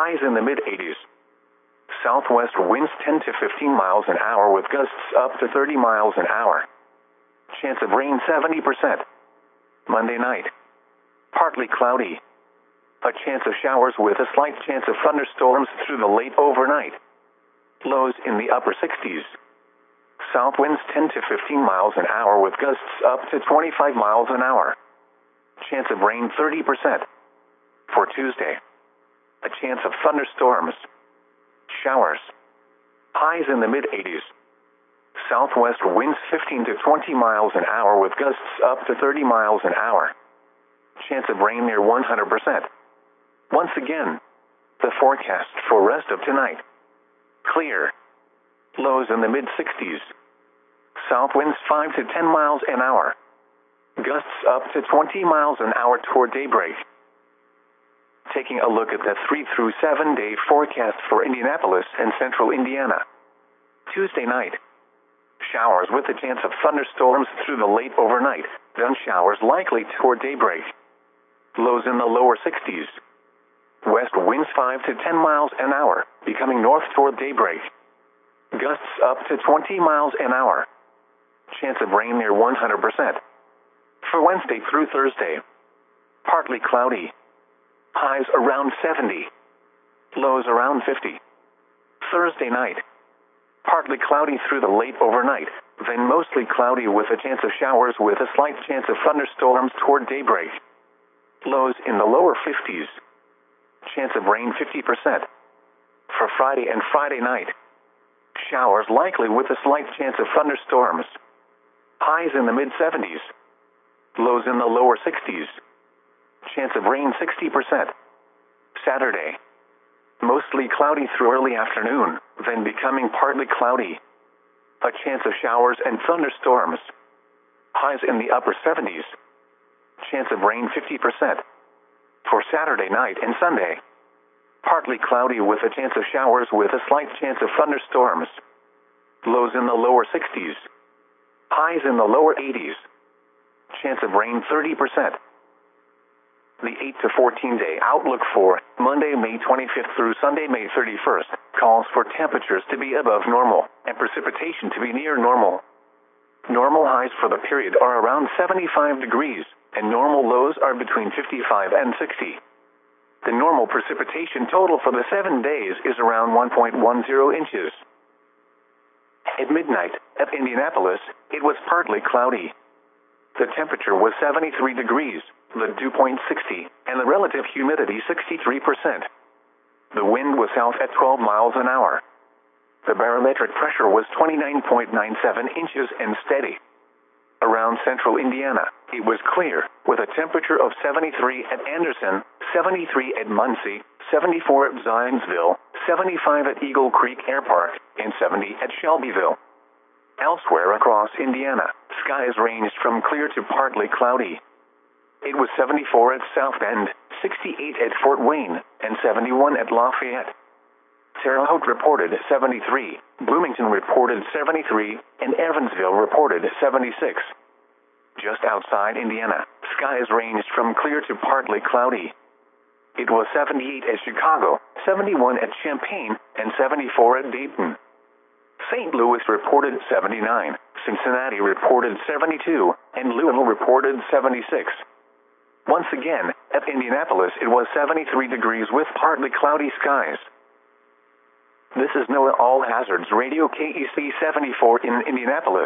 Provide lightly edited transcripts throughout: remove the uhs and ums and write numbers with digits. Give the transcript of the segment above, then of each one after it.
Highs in the mid-80s. Southwest winds 10 to 15 miles an hour with gusts up to 30 miles an hour. Chance of rain 70%. Monday night. Partly cloudy. A chance of showers with a slight chance of thunderstorms through the late overnight. Lows in the upper 60s. South winds 10 to 15 miles an hour with gusts up to 25 miles an hour. Chance of rain 30%. For Tuesday. A chance of thunderstorms. Showers. Highs in the mid-80s. Southwest winds 15 to 20 miles an hour with gusts up to 30 miles an hour. Chance of rain near 100%. Once again, the forecast for rest of tonight. Clear. Lows in the mid-60s. South winds 5 to 10 miles an hour. Gusts up to 20 miles an hour toward daybreak. Taking a look at the 3 through 7 day forecast for Indianapolis and central Indiana. Tuesday night. Showers with a chance of thunderstorms through the late overnight, then showers likely toward daybreak. Lows in the lower 60s. West winds 5 to 10 miles an hour, becoming north toward daybreak. Gusts up to 20 miles an hour. Chance of rain near 100%. For Wednesday through Thursday. Partly cloudy. Highs around 70. Lows around 50. Thursday night. Partly cloudy through the late overnight, then mostly cloudy with a chance of showers with a slight chance of thunderstorms toward daybreak. Lows in the lower 50s. Chance of rain 50%. For Friday and Friday night. Showers likely with a slight chance of thunderstorms. Highs in the mid-70s. Lows in the lower 60s. Chance of rain 60%. Saturday. Mostly cloudy through early afternoon, then becoming partly cloudy. A chance of showers and thunderstorms. Highs in the upper 70s. Chance of rain 50%. For Saturday night and Sunday. Partly cloudy with a chance of showers with a slight chance of thunderstorms. Lows in the lower 60s. Highs in the lower 80s. Chance of rain 30%. The 8 to 14 day outlook for Monday, May 25th through Sunday, May 31st, calls for temperatures to be above normal and precipitation to be near normal. Normal highs for the period are around 75 degrees, and normal lows are between 55 and 60. The normal precipitation total for the 7 days is around 1.10 inches. At midnight, at Indianapolis, it was partly cloudy. The temperature was 73 degrees, the dew point 60, and the relative humidity 63%. The wind was south at 12 miles an hour. The barometric pressure was 29.97 inches and steady. Around central Indiana, it was clear, with a temperature of 73 at Anderson, 73 at Muncie, 74 at Zionsville, 75 at Eagle Creek Air Park, and 70 at Shelbyville. Elsewhere across Indiana, skies ranged from clear to partly cloudy. It was 74 at South Bend, 68 at Fort Wayne, and 71 at Lafayette. Terre Haute reported 73, Bloomington reported 73, and Evansville reported 76. Just outside Indiana, skies ranged from clear to partly cloudy. It was 78 at Chicago, 71 at Champaign, and 74 at Dayton. St. Louis reported 79, Cincinnati reported 72, and Louisville reported 76. Once again, at Indianapolis it was 73 degrees with partly cloudy skies. This is NOAA All Hazards Radio KEC 74 in Indianapolis.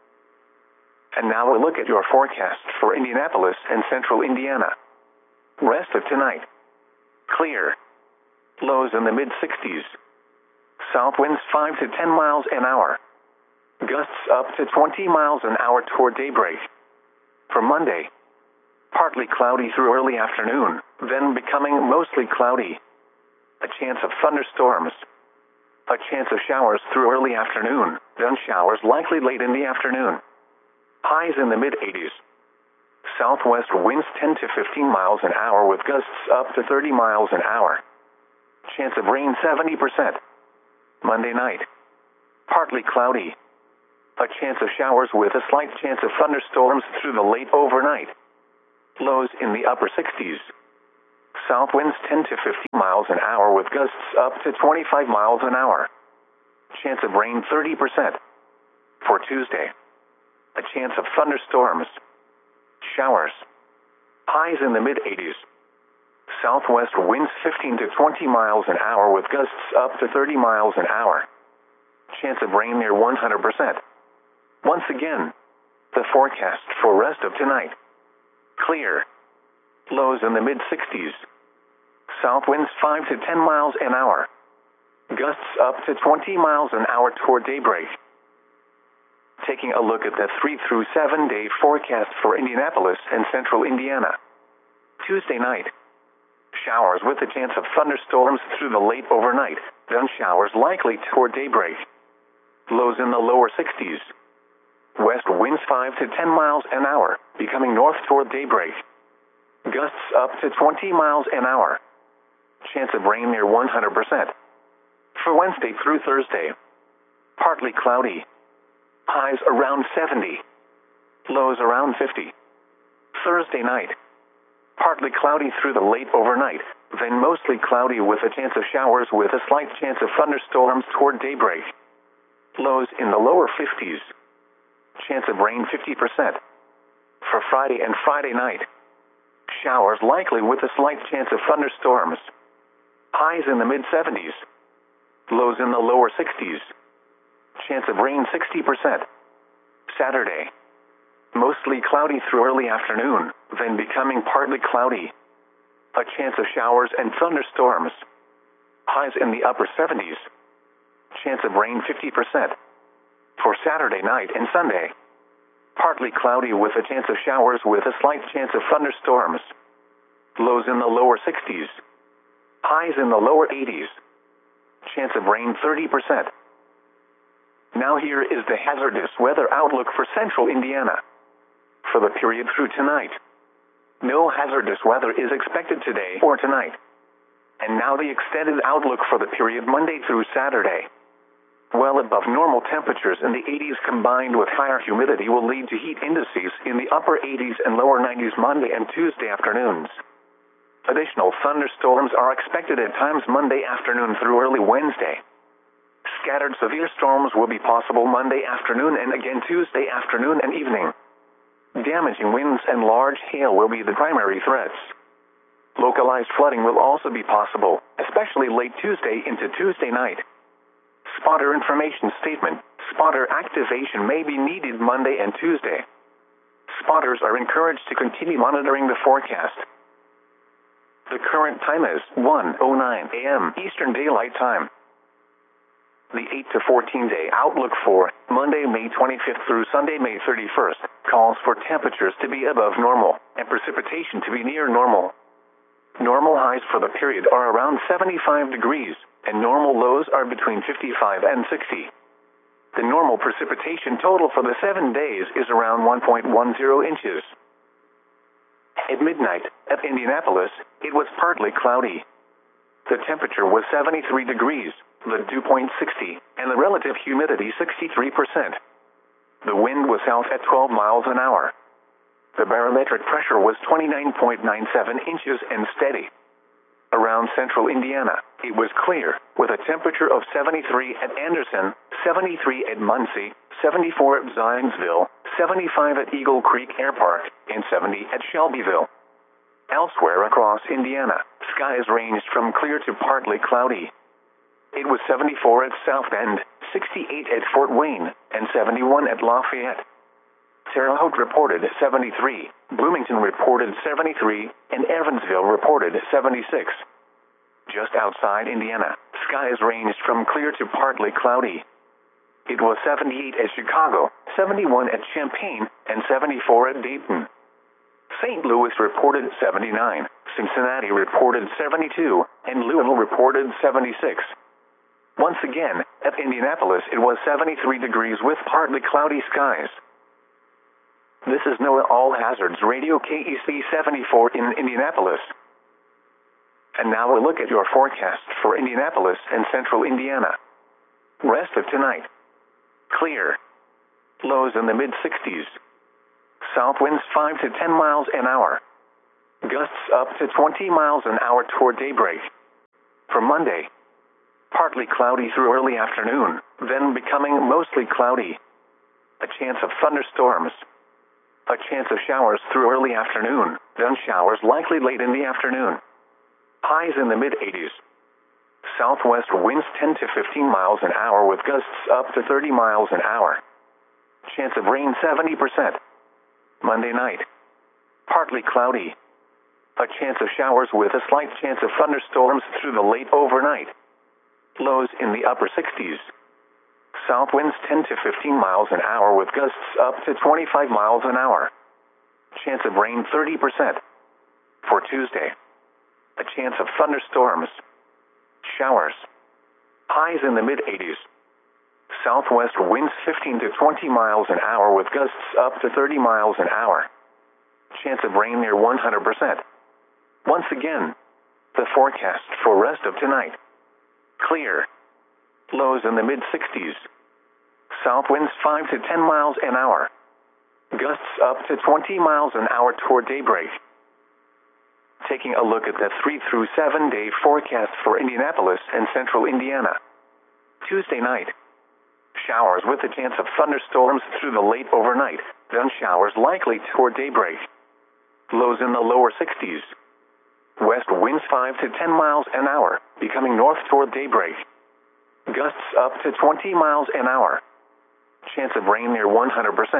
And now a look at your forecast for Indianapolis and central Indiana. Rest of tonight. Clear. Lows in the mid-60s. South winds 5 to 10 miles an hour. Gusts up to 20 miles an hour toward daybreak. For Monday. Partly cloudy through early afternoon, then becoming mostly cloudy. A chance of thunderstorms. A chance of showers through early afternoon, then showers likely late in the afternoon. Highs in the mid-80s. Southwest winds 10 to 15 miles an hour with gusts up to 30 miles an hour. Chance of rain 70%. Monday night. Partly cloudy. A chance of showers with a slight chance of thunderstorms through the late overnight. Lows in the upper 60s. South winds 10 to 15 miles an hour with gusts up to 25 miles an hour. Chance of rain 30%. For Tuesday, a chance of thunderstorms. Showers. Highs in the mid-80s. Southwest winds 15 to 20 miles an hour with gusts up to 30 miles an hour. Chance of rain near 100%. Once again, the forecast for rest of tonight. Clear. Lows in the mid-60s. South winds 5 to 10 miles an hour. Gusts up to 20 miles an hour toward daybreak. Taking a look at the 3 through 7 day forecast for Indianapolis and central Indiana. Tuesday night. Showers with a chance of thunderstorms through the late overnight, then showers likely toward daybreak. Lows in the lower 60s. West winds 5 to 10 miles an hour, becoming north toward daybreak. Gusts up to 20 miles an hour. Chance of rain near 100%. For Wednesday through Thursday. Partly cloudy. Highs around 70. Lows around 50. Thursday night. Partly cloudy through the late overnight, then mostly cloudy with a chance of showers with a slight chance of thunderstorms toward daybreak. Lows in the lower 50s. Chance of rain 50%. For Friday and Friday night. Showers likely with a slight chance of thunderstorms. Highs in the mid-70s. Lows in the lower 60s. Chance of rain 60%. Saturday. Mostly cloudy through early afternoon, then becoming partly cloudy. A chance of showers and thunderstorms. Highs in the upper 70s. Chance of rain 50%. For Saturday night and Sunday. Partly cloudy with a chance of showers with a slight chance of thunderstorms. Lows in the lower 60s. Highs in the lower 80s. Chance of rain 30%. Now here is the hazardous weather outlook for central Indiana. For the period through tonight. No hazardous weather is expected today or tonight. And now the extended outlook for the period Monday through Saturday. Well above normal temperatures in the 80s combined with higher humidity will lead to heat indices in the upper 80s and lower 90s Monday and Tuesday afternoons. Additional thunderstorms are expected at times Monday afternoon through early Wednesday. Scattered severe storms will be possible Monday afternoon and again Tuesday afternoon and evening. Damaging winds and large hail will be the primary threats. Localized flooding will also be possible, especially late Tuesday into Tuesday night. Spotter information statement. Spotter activation may be needed Monday and Tuesday. Spotters are encouraged to continue monitoring the forecast. The current time is 1:09 a.m. Eastern Daylight Time. The 8 to 14 day outlook for Monday, May 25th through Sunday, May 31st, calls for temperatures to be above normal and precipitation to be near normal. Normal highs for the period are around 75 degrees, and normal lows are between 55 and 60. The normal precipitation total for the 7 days is around 1.10 inches. At midnight, at Indianapolis, it was partly cloudy. The temperature was 73 degrees, the dew point 60, and the relative humidity 63%. The wind was south at 12 miles an hour. The barometric pressure was 29.97 inches and steady. Around central Indiana, it was clear, with a temperature of 73 at Anderson, 73 at Muncie, 74 at Zionsville, 75 at Eagle Creek Air Park, and 70 at Shelbyville. Elsewhere across Indiana, skies ranged from clear to partly cloudy. It was 74 at South Bend, 68 at Fort Wayne, and 71 at Lafayette. Terre Haute reported 73, Bloomington reported 73, and Evansville reported 76. Just outside Indiana, skies ranged from clear to partly cloudy. It was 78 at Chicago, 71 at Champaign, and 74 at Dayton. St. Louis reported 79, Cincinnati reported 72, and Louisville reported 76. Once again, at Indianapolis it was 73 degrees with partly cloudy skies. This is NOAA All Hazards Radio KEC 74 in Indianapolis. And now a look at your forecast for Indianapolis and central Indiana. Rest of tonight. Clear. Lows in the mid-60s. South winds 5 to 10 miles an hour. Gusts up to 20 miles an hour toward daybreak. For Monday, partly cloudy through early afternoon, then becoming mostly cloudy. A chance of thunderstorms. A chance of showers through early afternoon, then showers likely late in the afternoon. Highs in the mid-80s. Southwest winds 10 to 15 miles an hour with gusts up to 30 miles an hour. Chance of rain 70%. Monday night. Partly cloudy. A chance of showers with a slight chance of thunderstorms through the late overnight. Lows in the upper 60s. South winds 10 to 15 miles an hour with gusts up to 25 miles an hour. Chance of rain 30%. For Tuesday, a chance of thunderstorms. Showers. Highs in the mid-80s. Southwest winds 15 to 20 miles an hour with gusts up to 30 miles an hour. Chance of rain near 100%. Once again, the forecast for rest of tonight. Clear. Lows in the mid-60s. South winds 5 to 10 miles an hour. Gusts up to 20 miles an hour toward daybreak. Taking a look at the 3 through 7 day forecast for Indianapolis and central Indiana. Tuesday night. Showers with a chance of thunderstorms through the late overnight, then showers likely toward daybreak. Lows in the lower 60s. West winds 5 to 10 miles an hour, becoming north toward daybreak. Gusts up to 20 miles an hour. Chance of rain near 100%.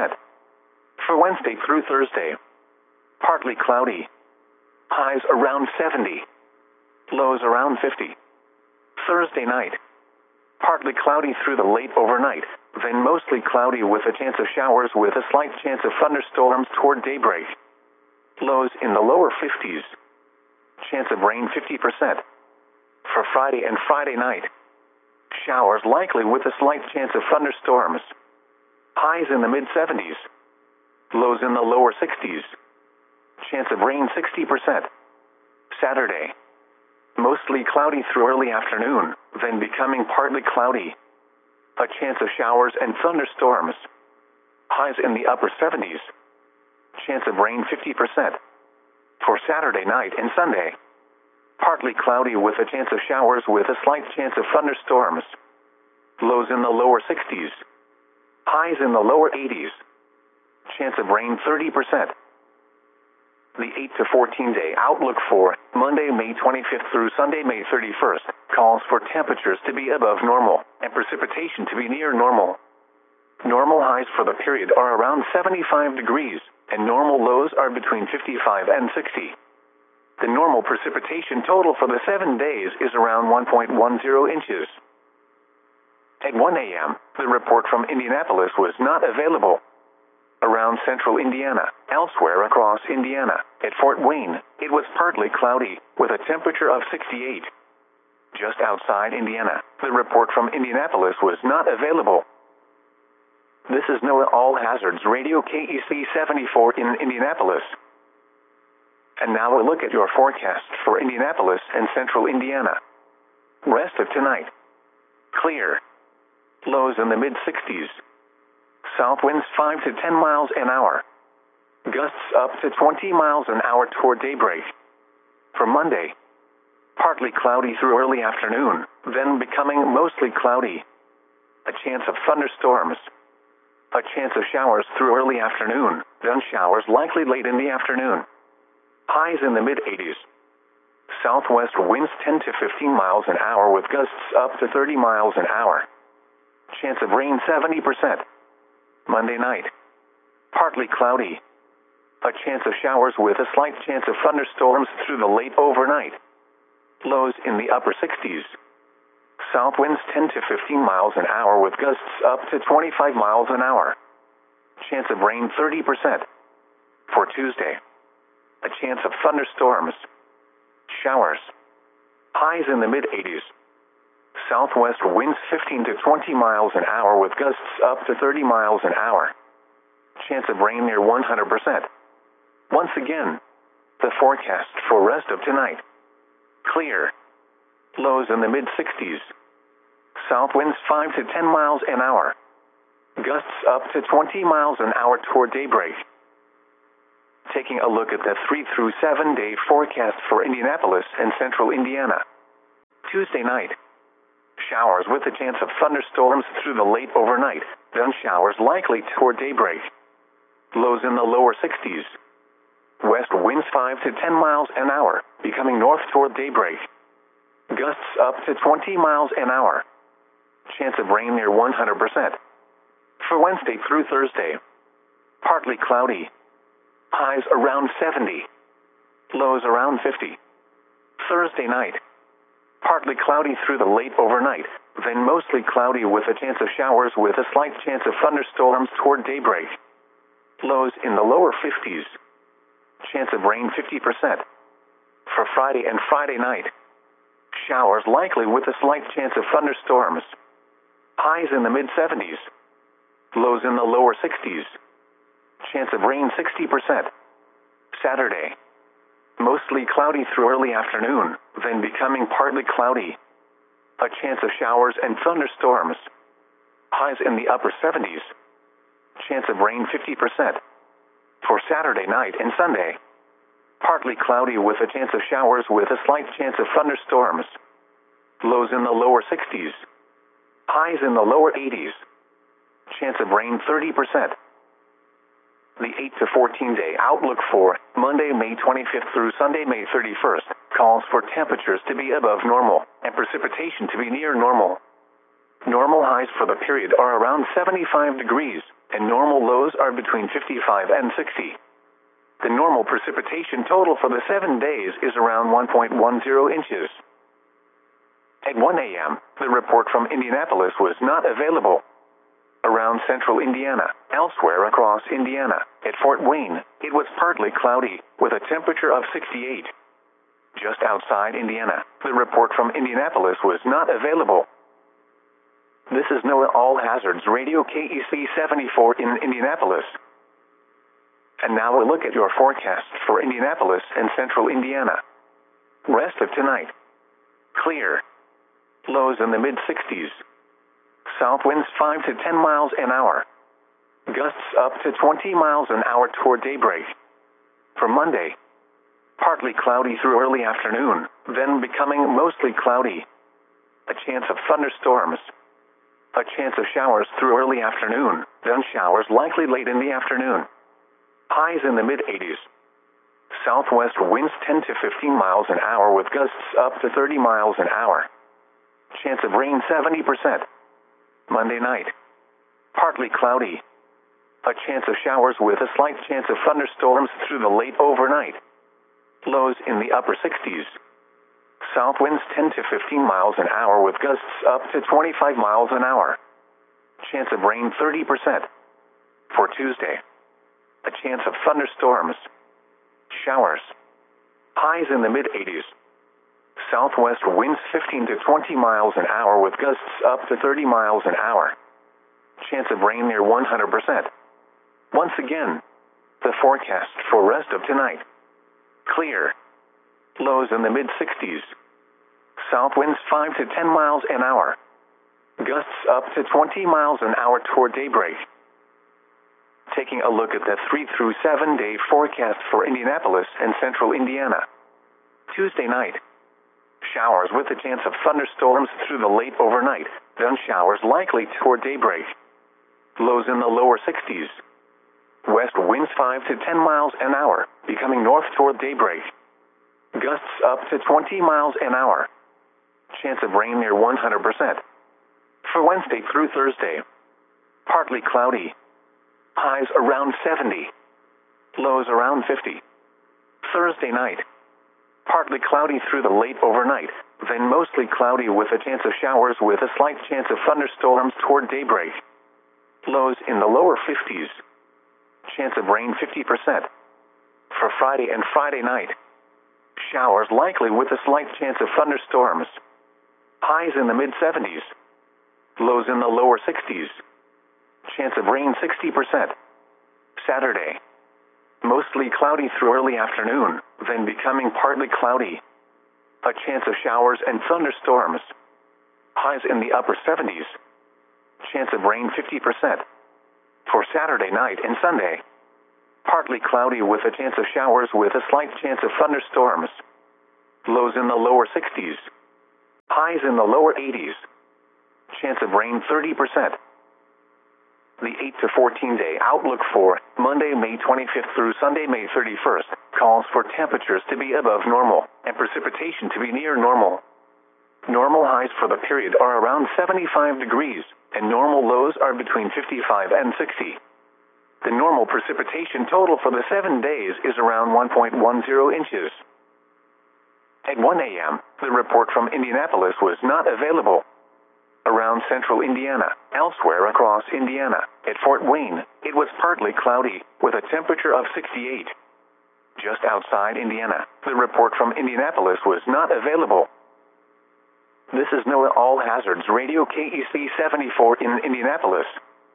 For Wednesday through Thursday, partly cloudy. Highs around 70. Lows around 50. Thursday night, partly cloudy through the late overnight, then mostly cloudy with a chance of showers with a slight chance of thunderstorms toward daybreak. Lows in the lower 50s. Chance of rain 50%. For Friday and Friday night, showers likely with a slight chance of thunderstorms. Highs in the mid-70s. Lows in the lower 60s. Chance of rain 60%. Saturday, mostly cloudy through early afternoon, then becoming partly cloudy. A chance of showers and thunderstorms. Highs in the upper 70s. Chance of rain 50%. For Saturday night and Sunday, partly cloudy with a chance of showers with a slight chance of thunderstorms. Lows in the lower 60s. Highs in the lower 80s. Chance of rain 30%. The 8 to 14 day outlook for Monday, May 25th through Sunday, May 31st, calls for temperatures to be above normal and precipitation to be near normal. Normal highs for the period are around 75 degrees, and normal lows are between 55 and 60. The normal precipitation total for the 7 days is around 1.10 inches. At 1 a.m., the report from Indianapolis was not available. Around central Indiana, elsewhere across Indiana, at Fort Wayne, it was partly cloudy, with a temperature of 68. Just outside Indiana, the report from Indianapolis was not available. This is NOAA All Hazards Radio KEC 74 in Indianapolis. And now a look at your forecast for Indianapolis and central Indiana. Rest of tonight. Clear. Lows in the mid-60s. South winds 5 to 10 miles an hour. Gusts up to 20 miles an hour toward daybreak. For Monday, partly cloudy through early afternoon, then becoming mostly cloudy. A chance of thunderstorms. A chance of showers through early afternoon, then showers likely late in the afternoon. Highs in the mid-80s. Southwest winds 10 to 15 miles an hour with gusts up to 30 miles an hour. Chance of rain 70%. Monday night, partly cloudy. A chance of showers with a slight chance of thunderstorms through the late overnight. Lows in the upper 60s. South winds 10 to 15 miles an hour with gusts up to 25 miles an hour. Chance of rain 30%. For Tuesday, a chance of thunderstorms. Showers. Highs in the mid-80s. Southwest winds 15 to 20 miles an hour with gusts up to 30 miles an hour. Chance of rain near 100%. Once again, the forecast for rest of tonight. Clear. Lows in the mid-60s. South winds 5 to 10 miles an hour. Gusts up to 20 miles an hour toward daybreak. Taking a look at the 3 through 7 day forecast for Indianapolis and central Indiana. Tuesday night. Showers with a chance of thunderstorms through the late overnight, then showers likely toward daybreak. Lows in the lower 60s. West winds 5 to 10 miles an hour, becoming north toward daybreak. Gusts up to 20 miles an hour. Chance of rain near 100%. For Wednesday through Thursday. Partly cloudy. Highs around 70. Lows around 50. Thursday night. Partly cloudy through the late overnight, then mostly cloudy with a chance of showers with a slight chance of thunderstorms toward daybreak. Lows in the lower 50s. Chance of rain 50%. For Friday and Friday night. Showers likely with a slight chance of thunderstorms. Highs in the mid-70s. Lows in the lower 60s. Chance of rain 60%. Saturday. Mostly cloudy through early afternoon, then becoming partly cloudy. A chance of showers and thunderstorms. Highs in the upper 70s. Chance of rain 50%. For Saturday night and Sunday. Partly cloudy with a chance of showers with a slight chance of thunderstorms. Lows in the lower 60s. Highs in the lower 80s. Chance of rain 30%. The 8 to 14 day outlook for Monday, May 25th through Sunday, May 31st, calls for temperatures to be above normal and precipitation to be near normal. Normal highs for the period are around 75 degrees, and normal lows are between 55 and 60. The normal precipitation total for the 7 days is around 1.10 inches. At 1 a.m., the report from Indianapolis was not available. Around central Indiana, elsewhere across Indiana, at Fort Wayne, it was partly cloudy, with a temperature of 68. Just outside Indiana, the report from Indianapolis was not available. This is NOAA All Hazards Radio KEC 74 in Indianapolis. And now a look at your forecast for Indianapolis and central Indiana. Rest of tonight. Clear. Lows in the mid-60s. South winds 5 to 10 miles an hour. Gusts up to 20 miles an hour toward daybreak. For Monday. Partly cloudy through early afternoon, then becoming mostly cloudy. A chance of thunderstorms. A chance of showers through early afternoon, then showers likely late in the afternoon. Highs in the mid-80s. Southwest winds 10 to 15 miles an hour with gusts up to 30 miles an hour. Chance of rain 70%. Monday night. Partly cloudy. A chance of showers with a slight chance of thunderstorms through the late overnight. Lows in the upper 60s. South winds 10 to 15 miles an hour with gusts up to 25 miles an hour. Chance of rain 30%. For Tuesday. A chance of thunderstorms. Showers. Highs in the mid-80s. Southwest winds 15 to 20 miles an hour with gusts up to 30 miles an hour. Chance of rain near 100%. Once again, the forecast for rest of tonight. Clear. Lows in the mid-60s. South winds 5 to 10 miles an hour. Gusts up to 20 miles an hour toward daybreak. Taking a look at the 3 through 7 day forecast for Indianapolis and central Indiana. Tuesday night. Showers with a chance of thunderstorms through the late overnight, then showers likely toward daybreak. Lows in the lower 60s. West winds 5 to 10 miles an hour, becoming north toward daybreak. Gusts up to 20 miles an hour. Chance of rain near 100%. For Wednesday through Thursday. Partly cloudy. Highs around 70. Lows around 50. Thursday night. Partly cloudy through the late overnight, then mostly cloudy with a chance of showers with a slight chance of thunderstorms toward daybreak. Lows in the lower 50s. Chance of rain 50%. For Friday and Friday night. Showers likely with a slight chance of thunderstorms. Highs in the mid-70s. Lows in the lower 60s. Chance of rain 60%. Saturday. Mostly cloudy through early afternoon, then becoming partly cloudy. A chance of showers and thunderstorms. Highs in the upper 70s. Chance of rain 50%. For Saturday night and Sunday. Partly cloudy with a chance of showers with a slight chance of thunderstorms. Lows in the lower 60s. Highs in the lower 80s. Chance of rain 30%. The 8 to 14 day outlook for Monday, May 25th through Sunday, May 31st, calls for temperatures to be above normal and precipitation to be near normal. Normal highs for the period are around 75 degrees, and normal lows are between 55 and 60. The normal precipitation total for the 7 days is around 1.10 inches. At 1 a.m., the report from Indianapolis was not available. Around central Indiana, elsewhere across Indiana, at Fort Wayne, it was partly cloudy, with a temperature of 68. Just outside Indiana, the report from Indianapolis was not available. This is NOAA All Hazards Radio KEC 74 in Indianapolis.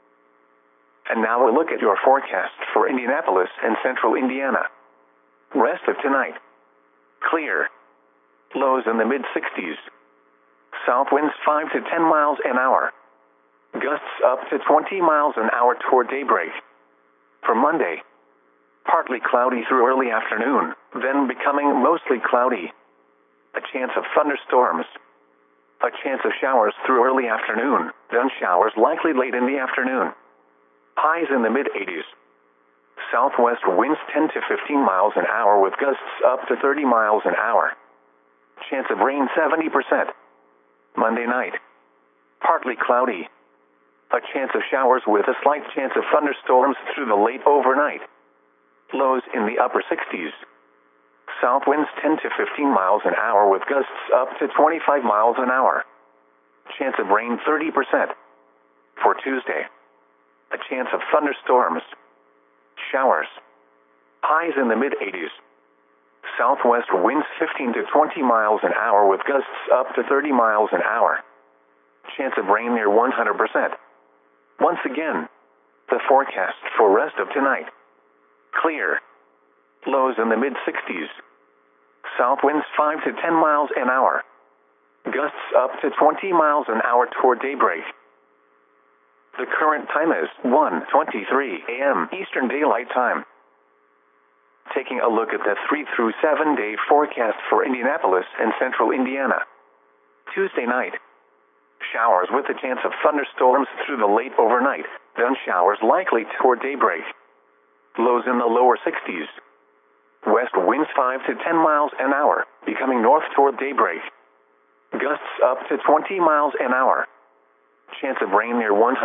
And now a look at your forecast for Indianapolis and central Indiana. Rest of tonight. Clear. Lows in the mid-60s. South winds 5 to 10 miles an hour. Gusts up to 20 miles an hour toward daybreak. For Monday, partly cloudy through early afternoon, then becoming mostly cloudy. A chance of thunderstorms. A chance of showers through early afternoon, then showers likely late in the afternoon. Highs in the mid-80s. Southwest winds 10 to 15 miles an hour with gusts up to 30 miles an hour. Chance of rain 70%. Monday night. Partly cloudy. A chance of showers with a slight chance of thunderstorms through the late overnight. Lows in the upper 60s. South winds 10 to 15 miles an hour with gusts up to 25 miles an hour. Chance of rain 30%. For Tuesday, a chance of thunderstorms. Showers. Highs in the mid-80s. Southwest winds 15 to 20 miles an hour with gusts up to 30 miles an hour. Chance of rain near 100%. Once again, the forecast for rest of tonight. Clear. Lows in the mid-60s. South winds 5 to 10 miles an hour. Gusts up to 20 miles an hour toward daybreak. The current time is 1:23 a.m. Eastern Daylight Time. Taking a look at the 3 through 7 day forecast for Indianapolis and central Indiana. Tuesday night. Showers with a chance of thunderstorms through the late overnight, then showers likely toward daybreak. Lows in the lower 60s. West winds 5 to 10 miles an hour, becoming north toward daybreak. Gusts up to 20 miles an hour. Chance of rain near 100%.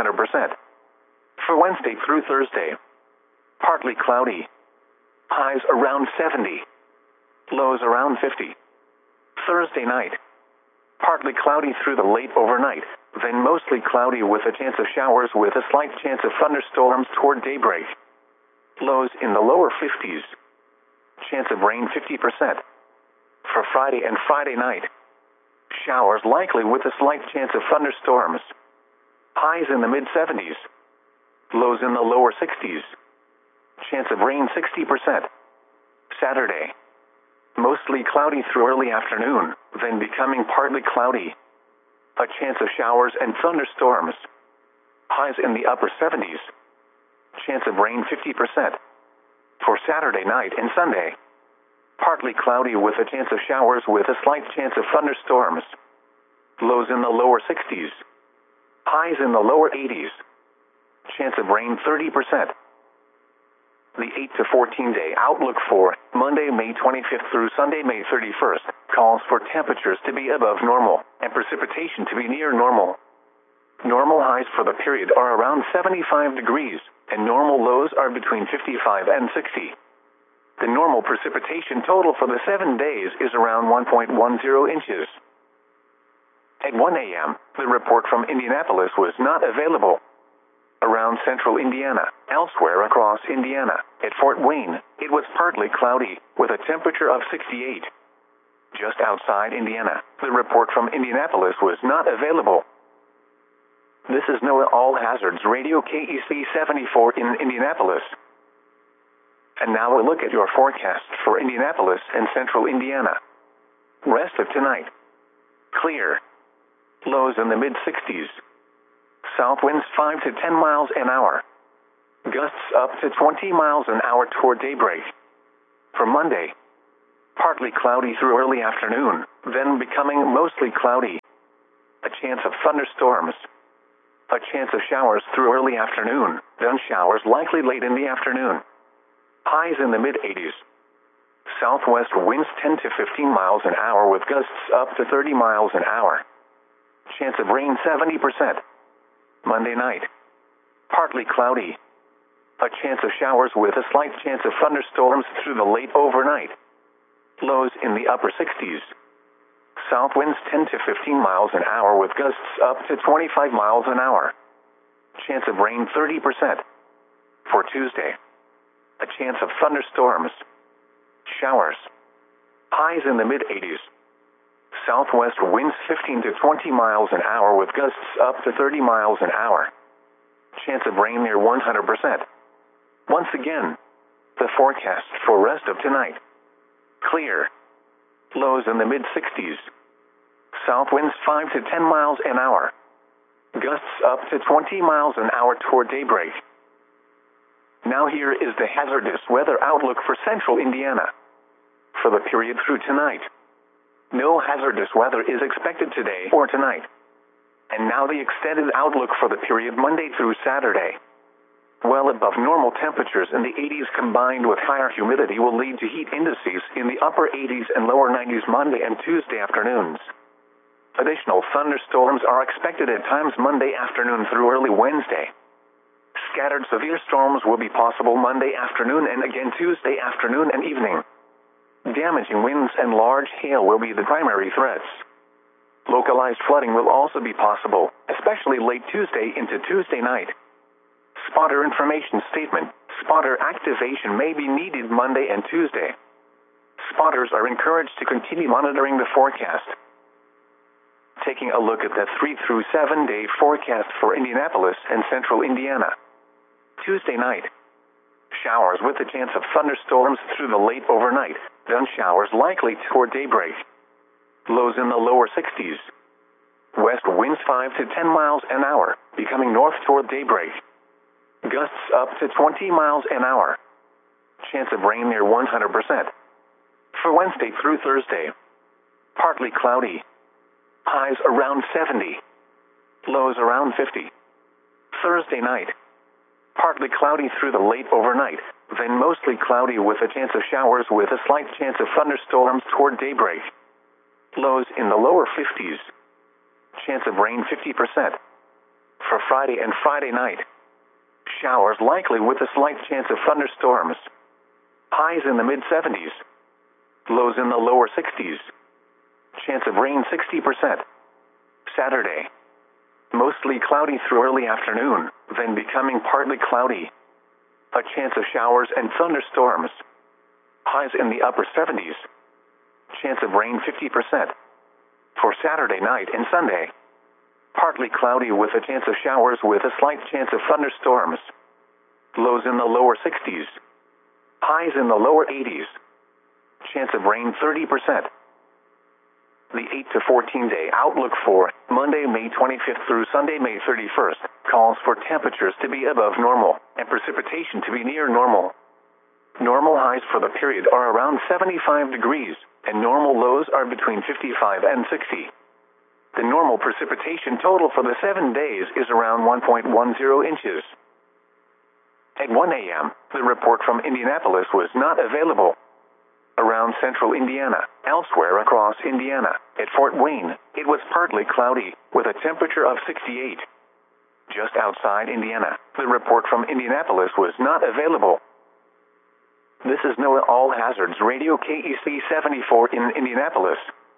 For Wednesday through Thursday. Partly cloudy. Highs around 70. Lows around 50. Thursday night. Partly cloudy through the late overnight, then mostly cloudy with a chance of showers with a slight chance of thunderstorms toward daybreak. Lows in the lower 50s. Chance of rain 50%. For Friday and Friday night. Showers likely with a slight chance of thunderstorms. Highs in the mid-70s. Lows in the lower 60s. Chance of rain 60%. Saturday. Mostly cloudy through early afternoon, then becoming partly cloudy. A chance of showers and thunderstorms. Highs in the upper 70s. Chance of rain 50%. For Saturday night and Sunday. Partly cloudy with a chance of showers with a slight chance of thunderstorms. Lows in the lower 60s. Highs in the lower 80s. Chance of rain 30%. The 8 to 14 day outlook for Monday, May 25th through Sunday, May 31st, calls for temperatures to be above normal and precipitation to be near normal. Normal highs for the period are around 75 degrees, and normal lows are between 55 and 60. The normal precipitation total for the 7 days is around 1.10 inches. At 1 a.m., the report from Indianapolis was not available. Around central Indiana, elsewhere across Indiana, at Fort Wayne, it was partly cloudy, with a temperature of 68. Just outside Indiana, the report from Indianapolis was not available. This is NOAA All Hazards Radio KEC 74 in Indianapolis. And now a look at your forecast for Indianapolis and central Indiana. Rest of tonight. Clear. Lows in the mid-60s. South winds 5 to 10 miles an hour. Gusts up to 20 miles an hour toward daybreak. For Monday, partly cloudy through early afternoon, then becoming mostly cloudy. A chance of thunderstorms. A chance of showers through early afternoon, then showers likely late in the afternoon. Highs in the mid-80s. Southwest winds 10 to 15 miles an hour with gusts up to 30 miles an hour. Chance of rain 70%. Monday night. Partly cloudy. A chance of showers with a slight chance of thunderstorms through the late overnight. Lows in the upper 60s. South winds 10 to 15 miles an hour with gusts up to 25 miles an hour. Chance of rain 30%. For Tuesday, a chance of thunderstorms. Showers. Highs in the mid-80s. Southwest winds 15 to 20 miles an hour with gusts up to 30 miles an hour. Chance of rain near 100%. Once again, the forecast for rest of tonight. Clear. Lows in the mid-60s. South winds 5 to 10 miles an hour. Gusts up to 20 miles an hour toward daybreak. Now here is the hazardous weather outlook for central Indiana. For the period through tonight, no hazardous weather is expected today or tonight. And now the extended outlook for the period Monday through Saturday. Well above normal temperatures in the 80s combined with higher humidity will lead to heat indices in the upper 80s and lower 90s Monday and Tuesday afternoons. Additional thunderstorms are expected at times Monday afternoon through early Wednesday. Scattered severe storms will be possible Monday afternoon and again Tuesday afternoon and evening. Damaging winds and large hail will be the primary threats. Localized flooding will also be possible, especially late Tuesday into Tuesday night. Spotter information statement. Spotter activation may be needed Monday and Tuesday. Spotters are encouraged to continue monitoring the forecast. Taking a look at the 3 through 7 day forecast for Indianapolis and central Indiana. Tuesday night. Showers with a chance of thunderstorms through the late overnight, then showers likely toward daybreak. Lows in the lower 60s. West winds 5 to 10 miles an hour, becoming north toward daybreak. Gusts up to 20 miles an hour. Chance of rain near 100%. For Wednesday through Thursday, partly cloudy. Highs around 70. Lows around 50. Thursday night, partly cloudy through the late overnight, then mostly cloudy with a chance of showers with a slight chance of thunderstorms toward daybreak. Lows in the lower 50s. Chance of rain 50%. For Friday and Friday night, showers likely with a slight chance of thunderstorms. Highs in the mid-70s. Lows in the lower 60s. Chance of rain 60%. Saturday, mostly cloudy through early afternoon, then becoming partly cloudy. A chance of showers and thunderstorms. Highs in the upper 70s. Chance of rain 50%. For Saturday night and Sunday, partly cloudy with a chance of showers with a slight chance of thunderstorms. Lows in the lower 60s. Highs in the lower 80s. Chance of rain 30%. The 8 to 14 day outlook for Monday, May 25th through Sunday, May 31st, calls for temperatures to be above normal and precipitation to be near normal. Normal highs for the period are around 75 degrees, and normal lows are between 55 and 60. The normal precipitation total for the 7 days is around 1.10 inches. At 1 a.m., the report from Indianapolis was not available. Around central Indiana, elsewhere across Indiana, at Fort Wayne, it was partly cloudy, with a temperature of 68. Just outside Indiana, the report from Indianapolis was not available. This is NOAA All Hazards Radio KEC 74 in Indianapolis.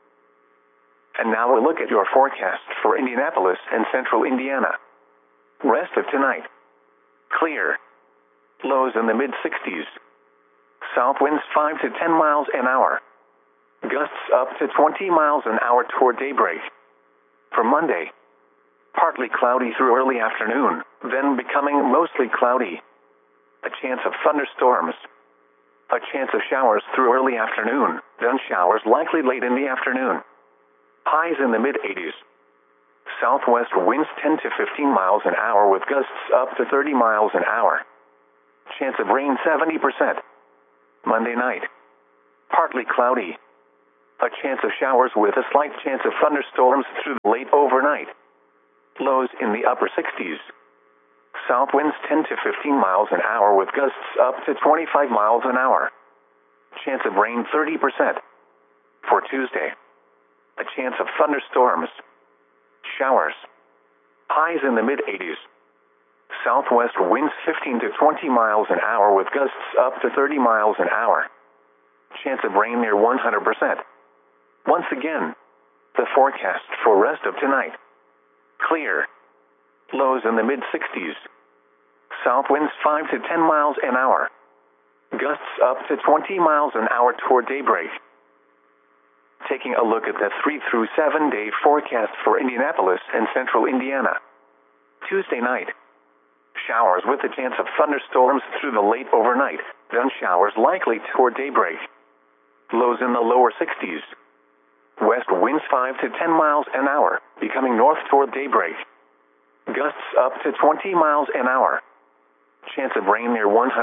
And now a look at your forecast for Indianapolis and central Indiana. Rest of tonight. Clear. Lows in the mid-60s. South winds 5 to 10 miles an hour. Gusts up to 20 miles an hour toward daybreak. For Monday, partly cloudy through early afternoon, then becoming mostly cloudy. A chance of thunderstorms. A chance of showers through early afternoon, then showers likely late in the afternoon. Highs in the mid-80s. Southwest winds 10 to 15 miles an hour with gusts up to 30 miles an hour. Chance of rain 70%. Monday night. Partly cloudy. A chance of showers with a slight chance of thunderstorms through the late overnight. Lows in the upper 60s. South winds 10 to 15 miles an hour with gusts up to 25 miles an hour. Chance of rain 30%. For Tuesday. A chance of thunderstorms. Showers. Highs in the mid-80s. Southwest winds 15 to 20 miles an hour with gusts up to 30 miles an hour. Chance of rain near 100%. Once again, the forecast for rest of tonight. Clear. Lows in the mid-60s. South winds 5 to 10 miles an hour. Gusts up to 20 miles an hour toward daybreak. Taking a look at the 3 through 7 day forecast for Indianapolis and central Indiana. Tuesday night. Showers with a chance of thunderstorms through the late overnight, then showers likely toward daybreak. Lows in the lower 60s. West winds 5 to 10 miles an hour, becoming north toward daybreak. Gusts up to 20 miles an hour. Chance of rain near 100%.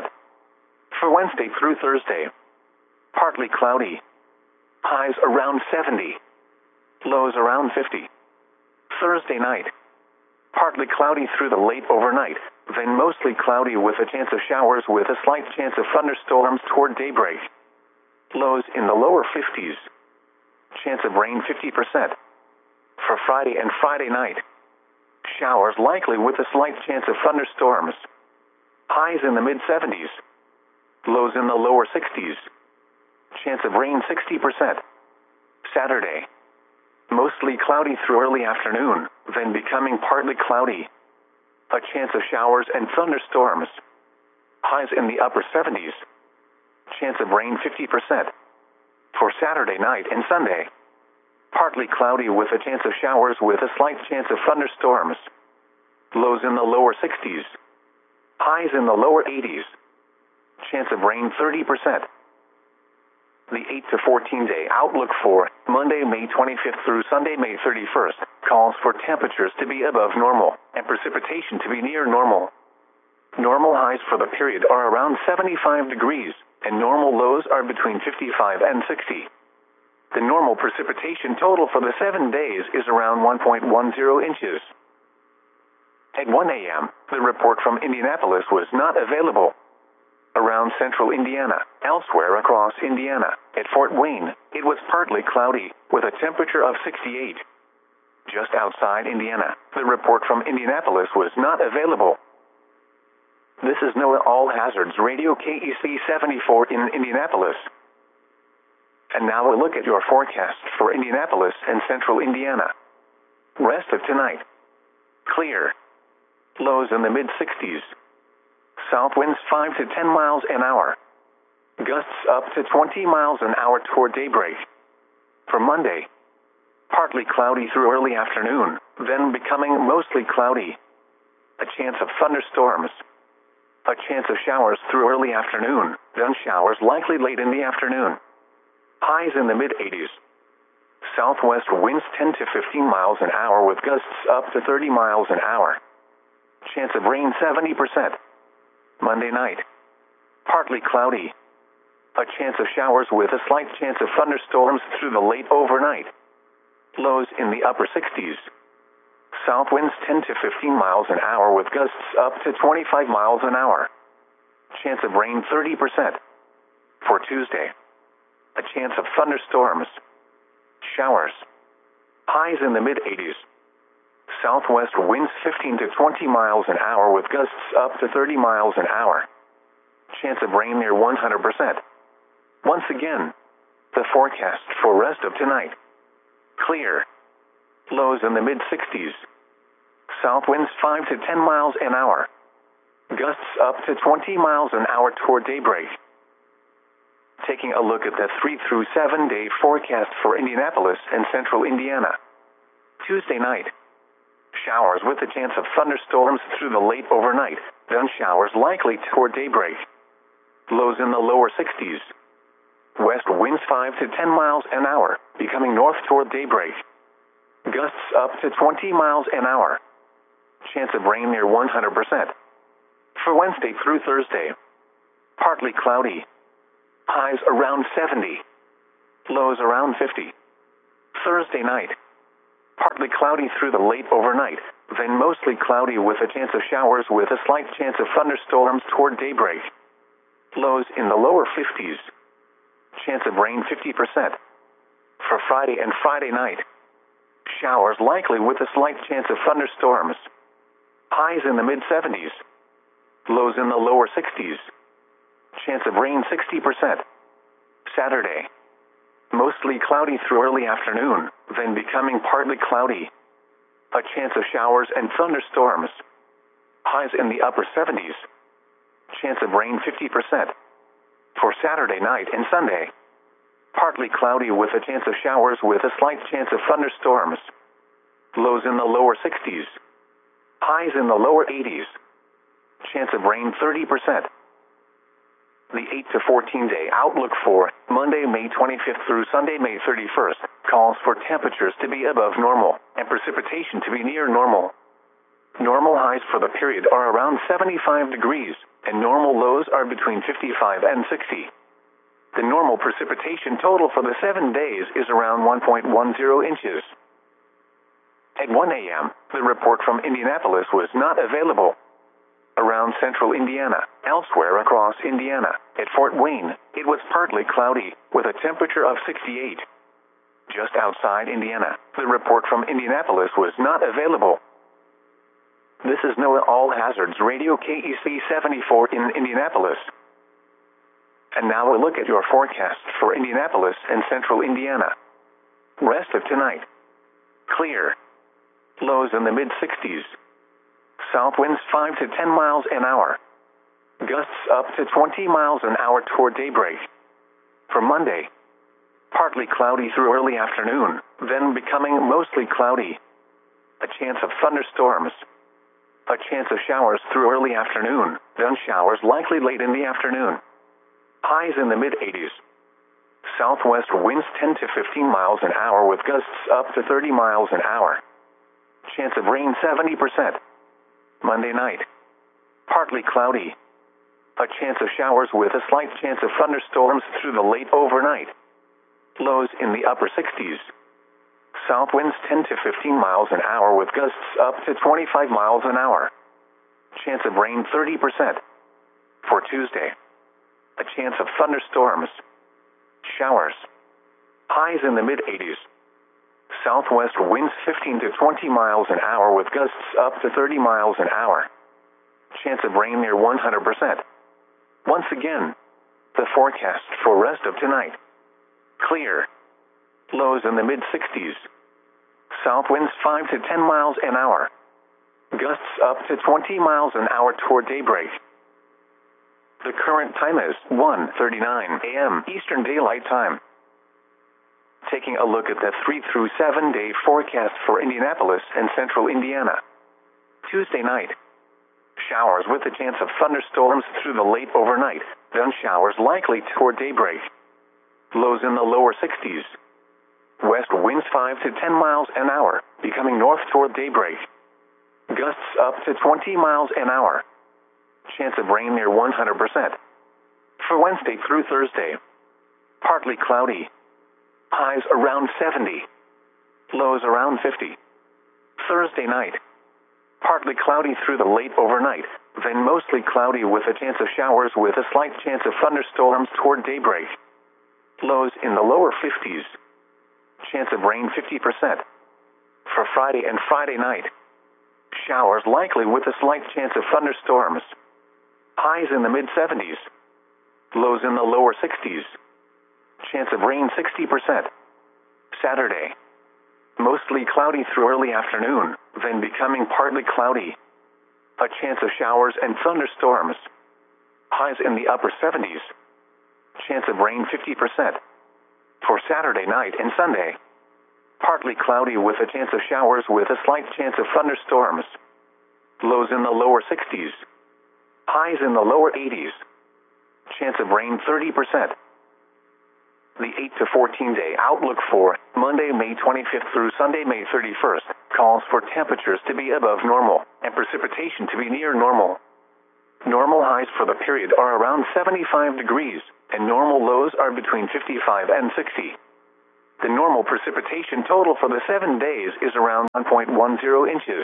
For Wednesday through Thursday. Partly cloudy. Highs around 70. Lows around 50. Thursday night. Partly cloudy through the late overnight, then mostly cloudy with a chance of showers with a slight chance of thunderstorms toward daybreak. Lows in the lower 50s. Chance of rain 50%. For Friday and Friday night. Showers likely with a slight chance of thunderstorms. Highs in the mid-70s. Lows in the lower 60s. Chance of rain 60%. Saturday. Mostly cloudy through early afternoon, then becoming partly cloudy. A chance of showers and thunderstorms. Highs in the upper 70s. Chance of rain 50%. For Saturday night and Sunday. Partly cloudy with a chance of showers with a slight chance of thunderstorms. Lows in the lower 60s. Highs in the lower 80s. Chance of rain 30%. The 8 to 14 day outlook for Monday, May 25th through Sunday, May 31st, calls for temperatures to be above normal and precipitation to be near normal. Normal highs for the period are around 75 degrees, and normal lows are between 55 and 60. The normal precipitation total for the 7 days is around 1.10 inches. At 1 a.m., the report from Indianapolis was not available. Around central Indiana, elsewhere across Indiana, at Fort Wayne, it was partly cloudy, with a temperature of 68. Just outside Indiana, the report from Indianapolis was not available. This is NOAA All Hazards Radio KEC 74 in Indianapolis. And now a look at your forecast for Indianapolis and central Indiana. Rest of tonight. Clear. Lows in the mid-60s. South winds 5 to 10 miles an hour. Gusts up to 20 miles an hour toward daybreak. For Monday. Partly cloudy through early afternoon, then becoming mostly cloudy. A chance of thunderstorms. A chance of showers through early afternoon, then showers likely late in the afternoon. Highs in the mid-80s. Southwest winds 10 to 15 miles an hour with gusts up to 30 miles an hour. Chance of rain 70%. Monday night. Partly cloudy. A chance of showers with a slight chance of thunderstorms through the late overnight. Lows in the upper 60s. South winds 10 to 15 miles an hour with gusts up to 25 miles an hour. Chance of rain 30%. For Tuesday. A chance of thunderstorms. Showers. Highs in the mid-80s. Southwest winds 15 to 20 miles an hour with gusts up to 30 miles an hour. Chance of rain near 100%. Once again, the forecast for rest of tonight. Clear. Lows in the mid-60s. South winds 5 to 10 miles an hour. Gusts up to 20 miles an hour toward daybreak. Taking a look at the 3 through 7 day forecast for Indianapolis and central Indiana. Tuesday night. Showers with a chance of thunderstorms through the late overnight, then showers likely toward daybreak. Lows in the lower 60s. West winds 5 to 10 miles an hour, becoming north toward daybreak. Gusts up to 20 miles an hour. Chance of rain near 100%. For Wednesday through Thursday, partly cloudy. Highs around 70. Lows around 50. Thursday night, partly cloudy through the late overnight, then mostly cloudy with a chance of showers with a slight chance of thunderstorms toward daybreak. Lows in the lower 50s. Chance of rain 50%. For Friday and Friday night, showers likely with a slight chance of thunderstorms. Highs in the mid-70s. Lows in the lower 60s. Chance of rain 60%. Saturday, mostly cloudy through early afternoon, then becoming partly cloudy. A chance of showers and thunderstorms. Highs in the upper 70s. Chance of rain 50%. For Saturday night and Sunday, partly cloudy with a chance of showers with a slight chance of thunderstorms. Lows in the lower 60s. Highs in the lower 80s. Chance of rain 30%. The 8 to 14 day outlook for Monday, May 25th through Sunday, May 31st, calls for temperatures to be above normal and precipitation to be near normal. Normal highs for the period are around 75 degrees, and normal lows are between 55 and 60. The normal precipitation total for the 7 days is around 1.10 inches. At 1 a.m., the report from Indianapolis was not available. Around central Indiana, elsewhere across Indiana, at Fort Wayne, it was partly cloudy, with a temperature of 68. Just outside Indiana, the report from Indianapolis was not available. This is NOAA All Hazards Radio KEC 74 in Indianapolis. And now a look at your forecast for Indianapolis and central Indiana. Rest of tonight. Clear. Lows in the mid-60s. South winds 5 to 10 miles an hour. Gusts up to 20 miles an hour toward daybreak. For Monday, partly cloudy through early afternoon, then becoming mostly cloudy. A chance of thunderstorms. A chance of showers through early afternoon, then showers likely late in the afternoon. Highs in the mid-80s. Southwest winds 10 to 15 miles an hour with gusts up to 30 miles an hour. Chance of rain 70%. Monday night, partly cloudy. A chance of showers with a slight chance of thunderstorms through the late overnight. Lows in the upper 60s. South winds 10 to 15 miles an hour with gusts up to 25 miles an hour. Chance of rain 30%. For Tuesday, a chance of thunderstorms. Showers. Highs in the mid-80s. Southwest winds 15 to 20 miles an hour with gusts up to 30 miles an hour. Chance of rain near 100%. Once again, the forecast for rest of tonight. Clear. Lows in the mid-60s. South winds 5 to 10 miles an hour. Gusts up to 20 miles an hour toward daybreak. The current time is 1:39 a.m. Eastern Daylight Time. Taking a look at the 3 through 7 day forecast for Indianapolis and central Indiana. Tuesday night, showers with a chance of thunderstorms through the late overnight, then showers likely toward daybreak. Lows in the lower 60s. West winds 5 to 10 miles an hour, becoming north toward daybreak. Gusts up to 20 miles an hour. Chance of rain near 100%. For Wednesday through Thursday, partly cloudy. Highs around 70. Lows around 50. Thursday night, partly cloudy through the late overnight, then mostly cloudy with a chance of showers with a slight chance of thunderstorms toward daybreak. Lows in the lower 50s. Chance of rain 50%. For Friday and Friday night, showers likely with a slight chance of thunderstorms. Highs in the mid-70s. Lows in the lower 60s. Chance of rain 60%. Saturday, mostly cloudy through early afternoon, then becoming partly cloudy. A chance of showers and thunderstorms. Highs in the upper 70s. Chance of rain 50%. For Saturday night and Sunday, partly cloudy with a chance of showers with a slight chance of thunderstorms. Lows in the lower 60s. Highs in the lower 80s. Chance of rain 30%. The 8 to 14 day outlook for Monday, May 25th through Sunday, May 31st, calls for temperatures to be above normal and precipitation to be near normal. Normal highs for the period are around 75 degrees, and normal lows are between 55 and 60. The normal precipitation total for the 7 days is around 1.10 inches.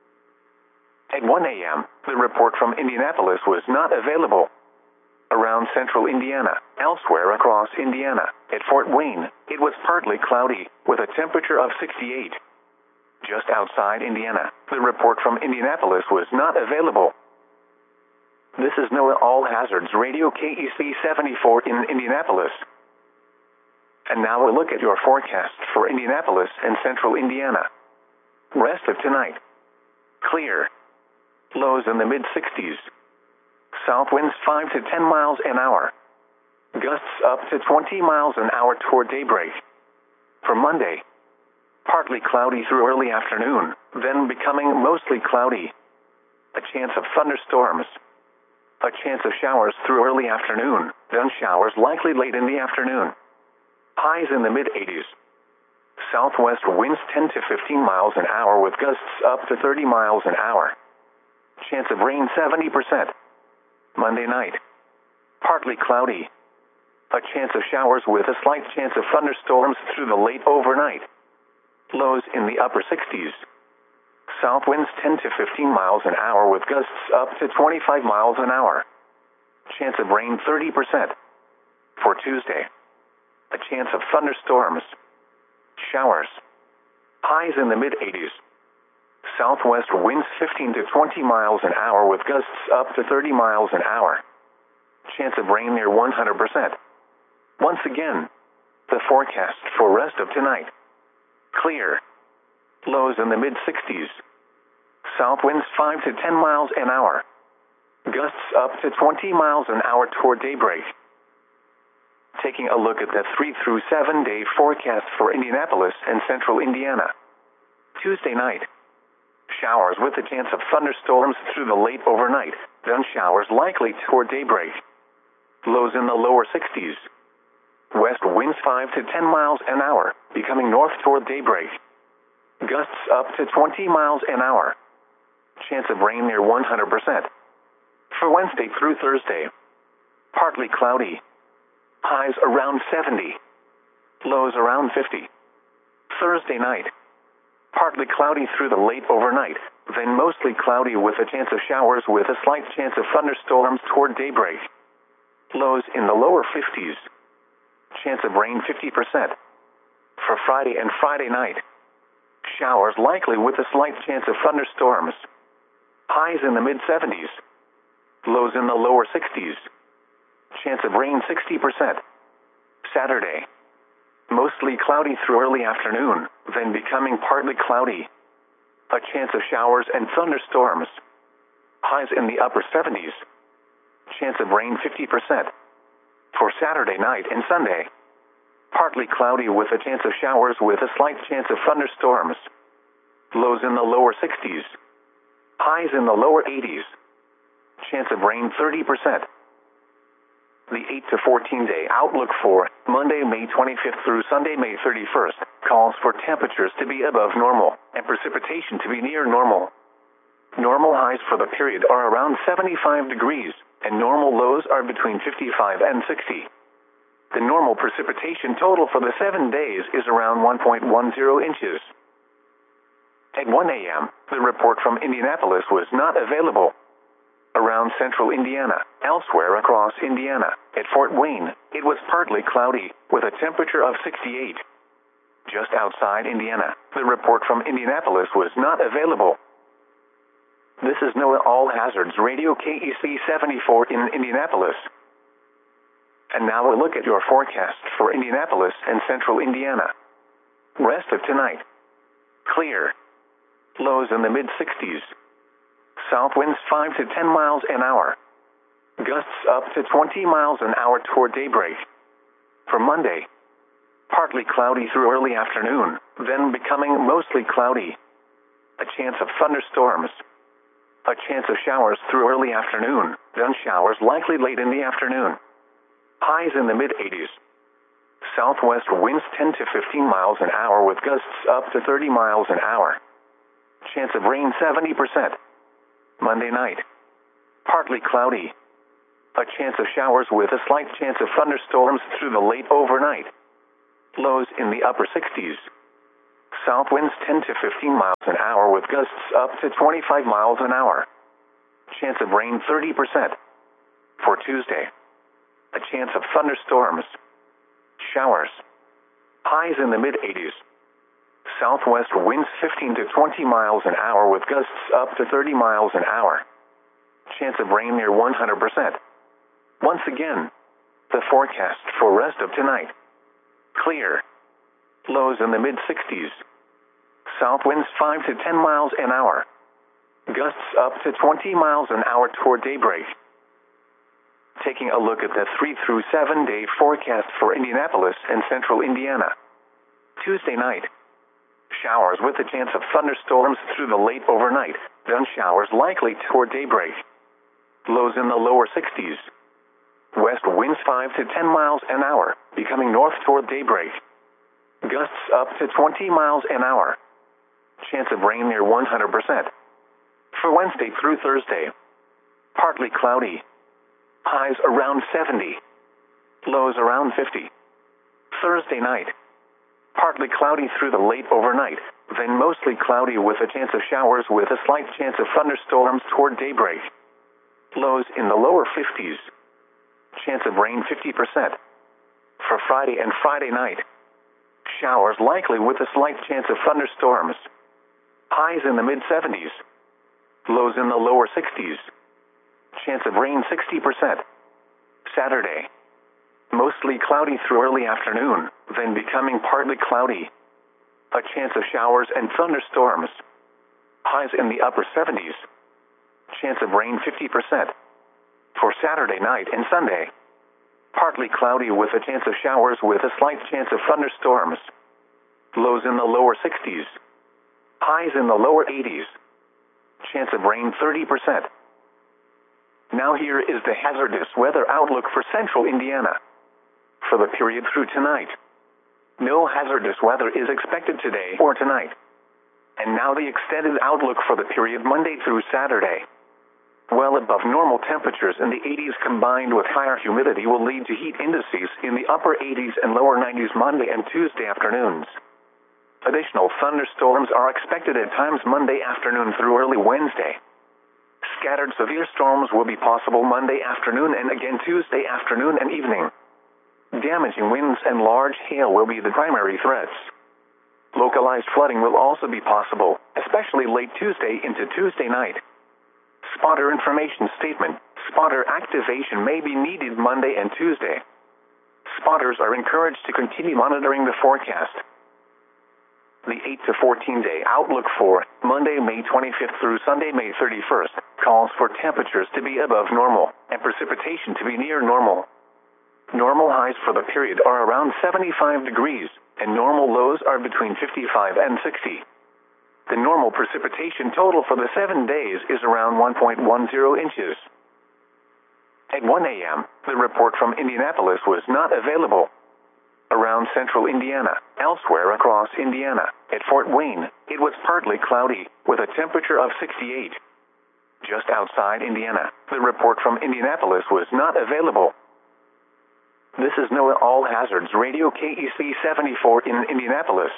At 1 a.m., the report from Indianapolis was not available. Around central Indiana, elsewhere across Indiana, at Fort Wayne, it was partly cloudy, with a temperature of 68. Just outside Indiana, the report from Indianapolis was not available. This is NOAA All Hazards Radio KEC 74 in Indianapolis. And now a look at your forecast for Indianapolis and central Indiana. Rest of tonight. Clear. Lows in the mid-60s. South winds 5 to 10 miles an hour. Gusts up to 20 miles an hour toward daybreak. For Monday, partly cloudy through early afternoon, then becoming mostly cloudy. A chance of thunderstorms. A chance of showers through early afternoon, then showers likely late in the afternoon. Highs in the mid-80s. Southwest winds 10 to 15 miles an hour with gusts up to 30 miles an hour. Chance of rain 70%. Monday night. Partly cloudy. A chance of showers with a slight chance of thunderstorms through the late overnight. Lows in the upper 60s. South winds 10 to 15 miles an hour with gusts up to 25 miles an hour. Chance of rain 30%. For Tuesday. A chance of thunderstorms. Showers. Highs in the mid-80s. Southwest winds 15 to 20 miles an hour with gusts up to 30 miles an hour. Chance of rain near 100%. Once again, the forecast for rest of tonight. Clear. Lows in the mid-60s. South winds 5 to 10 miles an hour. Gusts up to 20 miles an hour toward daybreak. Taking a look at the 3 through 7 day forecast for Indianapolis and central Indiana. Tuesday night. Showers with a chance of thunderstorms through the late overnight, then showers likely toward daybreak. Lows in the lower 60s. West winds 5 to 10 miles an hour, becoming north toward daybreak. Gusts up to 20 miles an hour. Chance of rain near 100%. For Wednesday through Thursday. Partly cloudy. Highs around 70. Lows around 50. Thursday night. Partly cloudy through the late overnight, then mostly cloudy with a chance of showers with a slight chance of thunderstorms toward daybreak. Lows in the lower 50s. Chance of rain 50%. For Friday and Friday night. Showers likely with a slight chance of thunderstorms. Highs in the mid-70s. Lows in the lower 60s. Chance of rain 60%. Saturday. Mostly cloudy through early afternoon, then becoming partly cloudy. A chance of showers and thunderstorms. Highs in the upper 70s. Chance of rain 50%. For Saturday night and Sunday. Partly cloudy with a chance of showers with a slight chance of thunderstorms. Lows in the lower 60s. Highs in the lower 80s. Chance of rain 30%. The 8 to 14 day outlook for Monday, May 25th through Sunday, May 31st, calls for temperatures to be above normal and precipitation to be near normal. Normal highs for the period are around 75 degrees, and normal lows are between 55 and 60. The normal precipitation total for the 7 days is around 1.10 inches. At 1 a.m., the report from Indianapolis was not available. Around central Indiana, elsewhere across Indiana, at Fort Wayne, it was partly cloudy, with a temperature of 68. Just outside Indiana, the report from Indianapolis was not available. This is NOAA All Hazards Radio KEC 74 in Indianapolis. And now a look at your forecast for Indianapolis and central Indiana. Rest of tonight. Clear. Lows in the mid-60s. South winds 5 to 10 miles an hour. Gusts up to 20 miles an hour toward daybreak. For Monday. Partly cloudy through early afternoon, then becoming mostly cloudy. A chance of thunderstorms. A chance of showers through early afternoon, then showers likely late in the afternoon. Highs in the mid-80s. Southwest winds 10 to 15 miles an hour with gusts up to 30 miles an hour. Chance of rain 70%. Monday night. partly cloudy. A chance of showers with a slight chance of thunderstorms through the late overnight. Lows in the upper 60s. South winds 10 to 15 miles an hour with gusts up to 25 miles an hour. Chance of rain 30%. For Tuesday, a chance of thunderstorms. Showers. Highs in the mid-80s. Southwest winds 15 to 20 miles an hour with gusts up to 30 miles an hour. Chance of rain near 100%. Once again, the forecast for rest of tonight. Clear. Lows in the mid-60s. South winds 5 to 10 miles an hour. Gusts up to 20 miles an hour toward daybreak. Taking a look at the 3 through 7 day forecast for Indianapolis and central Indiana. Tuesday night. Showers with a chance of thunderstorms through the late overnight, then showers likely toward daybreak. Lows in the lower 60s. West winds 5 to 10 miles an hour, becoming north toward daybreak. Gusts up to 20 miles an hour. Chance of rain near 100%. For Wednesday through Thursday. Partly cloudy. Highs around 70. Lows around 50. Thursday night. Partly cloudy through the late overnight, then mostly cloudy with a chance of showers with a slight chance of thunderstorms toward daybreak. Lows in the lower 50s. Chance of rain 50%. For Friday and Friday night. Showers likely with a slight chance of thunderstorms. Highs in the mid-70s. Lows in the lower 60s. Chance of rain 60%. Saturday. Mostly cloudy through early afternoon, then becoming partly cloudy. A chance of showers and thunderstorms. Highs in the upper 70s. Chance of rain 50%. For Saturday night and Sunday. Partly cloudy with a chance of showers with a slight chance of thunderstorms. Lows in the lower 60s. Highs in the lower 80s. Chance of rain 30%. Now here is the hazardous weather outlook for central Indiana. For the period through tonight. No hazardous weather is expected today or tonight. And now the extended outlook for the period Monday through Saturday. Well above normal temperatures in the 80s combined with higher humidity will lead to heat indices in the upper 80s and lower 90s Monday and Tuesday afternoons. Additional thunderstorms are expected at times Monday afternoon through early Wednesday. Scattered severe storms will be possible Monday afternoon and again Tuesday afternoon and evening. Damaging winds and large hail will be the primary threats. Localized flooding will also be possible, especially late Tuesday into Tuesday night. Spotter information statement. Spotter activation may be needed Monday and Tuesday. Spotters are encouraged to continue monitoring the forecast. The 8 to 14 day outlook for Monday, May 25th through Sunday, May 31st, calls for temperatures to be above normal and precipitation to be near normal. Normal highs for the period are around 75 degrees, and normal lows are between 55 and 60. The normal precipitation total for the 7 days is around 1.10 inches. At 1 a.m., the report from Indianapolis was not available. Around central Indiana, elsewhere across Indiana, at Fort Wayne, it was partly cloudy, with a temperature of 68. Just outside Indiana, the report from Indianapolis was not available. This is NOAA All Hazards Radio KEC 74 in Indianapolis.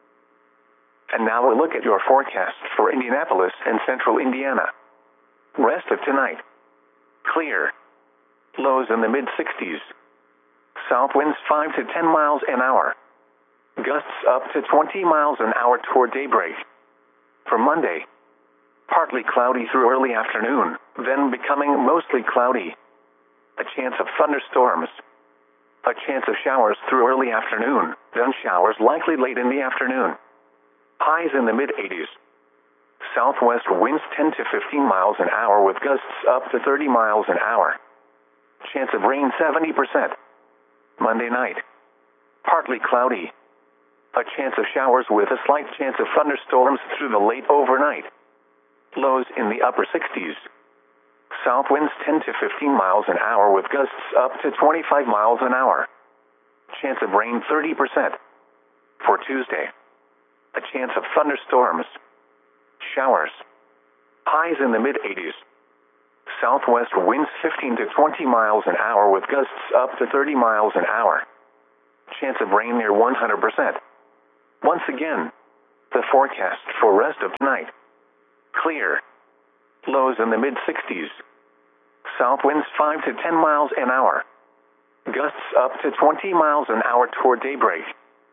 And now a look at your forecast for Indianapolis and central Indiana. Rest of tonight. Clear. Lows in the mid-60s. South winds 5 to 10 miles an hour. Gusts up to 20 miles an hour toward daybreak. For Monday. Partly cloudy through early afternoon, then becoming mostly cloudy. A chance of thunderstorms. A chance of showers through early afternoon, then showers likely late in the afternoon. Highs in the mid-80s. Southwest winds 10 to 15 miles an hour with gusts up to 30 miles an hour. Chance of rain 70%. Monday night. Partly cloudy. A chance of showers with a slight chance of thunderstorms through the late overnight. Lows in the upper 60s. South winds 10 to 15 miles an hour with gusts up to 25 miles an hour. Chance of rain 30%. For Tuesday. A chance of thunderstorms. Showers. Highs in the mid-80s. Southwest winds 15 to 20 miles an hour with gusts up to 30 miles an hour. Chance of rain near 100%. Once again, the forecast for rest of tonight. Clear. Lows in the mid-60s. South winds 5 to 10 miles an hour. Gusts up to 20 miles an hour toward daybreak.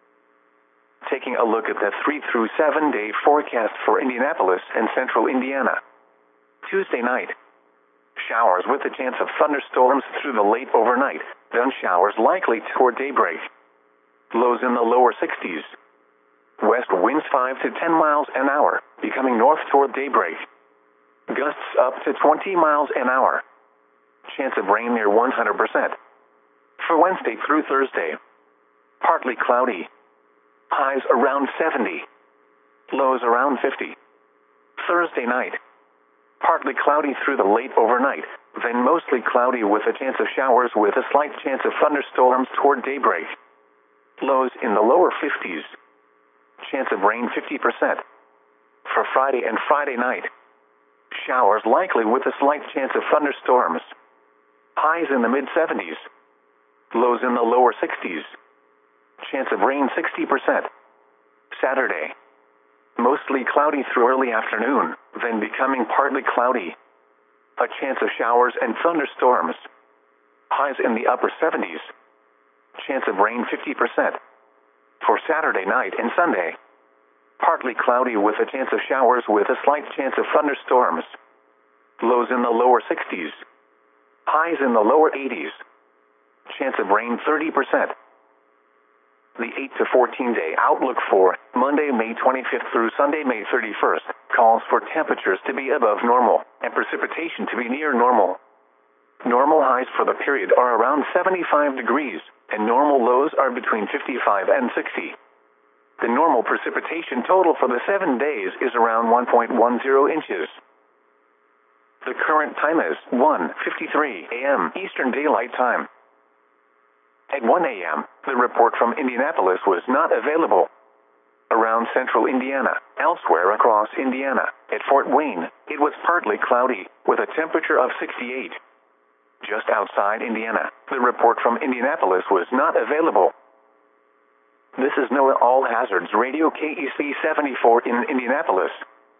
Taking a look at the 3 through 7 day forecast for Indianapolis and central Indiana. Tuesday night. Showers with a chance of thunderstorms through the late overnight, then showers likely toward daybreak. Lows in the lower 60s. West winds 5 to 10 miles an hour, becoming north toward daybreak. Gusts up to 20 miles an hour. Chance of rain near 100%. For Wednesday through Thursday. Partly cloudy. Highs around 70. Lows around 50. Thursday night. Partly cloudy through the late overnight, then mostly cloudy with a chance of showers with a slight chance of thunderstorms toward daybreak. Lows in the lower 50s. Chance of rain 50%. For Friday and Friday night. Showers likely with a slight chance of thunderstorms. Highs in the mid-70s. Lows in the lower 60s. Chance of rain 60%. Saturday. Mostly cloudy through early afternoon, then becoming partly cloudy. A chance of showers and thunderstorms. Highs in the upper 70s. Chance of rain 50%. For Saturday night and Sunday. Partly cloudy with a chance of showers with a slight chance of thunderstorms. Lows in the lower 60s. Highs in the lower 80s. Chance of rain 30%. The 8 to 14 day outlook for Monday, May 25th through Sunday, May 31st, calls for temperatures to be above normal and precipitation to be near normal. Normal highs for the period are around 75 degrees, and normal lows are between 55 and 60. The normal precipitation total for the 7 days is around 1.10 inches. The current time is 1:53 a.m. Eastern Daylight Time. At 1 a.m., the report from Indianapolis was not available. Around central Indiana, elsewhere across Indiana, at Fort Wayne, it was partly cloudy, with a temperature of 68. Just outside Indiana, the report from Indianapolis was not available. This is NOAA All Hazards Radio KEC 74 in Indianapolis.